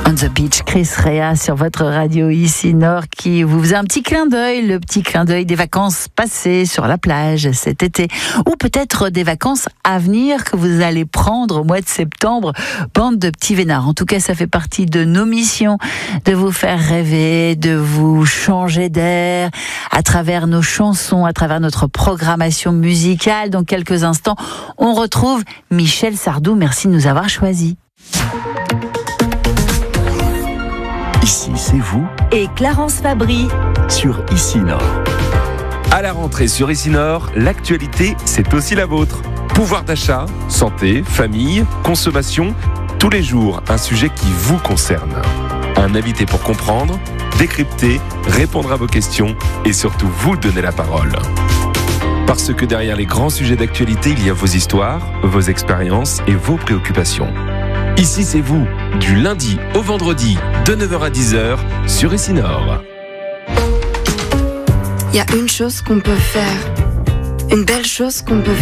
On the Beach, Chris Rea sur votre radio ici Nord qui vous faisait un petit clin d'œil, le petit clin d'œil des vacances passées sur la plage cet été, ou peut-être des vacances à venir que vous allez prendre au mois de septembre, bande de petits vénards. En tout cas, ça fait partie de nos missions, de vous faire rêver, de vous changer d'air à travers nos chansons, à travers notre programmation musicale. Dans quelques instants, on retrouve Michel Sardou. Merci de nous avoir choisis. Ici, c'est vous et Clarence Fabry sur Ici Nord. À la rentrée sur Ici Nord, l'actualité, c'est aussi la vôtre. Pouvoir d'achat, santé, famille, consommation, tous les jours, un sujet qui vous concerne. Un invité pour comprendre, décrypter, répondre à vos questions et surtout vous donner la parole. Parce que derrière les grands sujets d'actualité, il y a vos histoires, vos expériences et vos préoccupations. Ici, c'est vous, du lundi au vendredi, de 9h à 10h, sur Ici Nord. Il y a une chose qu'on peut faire, une belle chose qu'on peut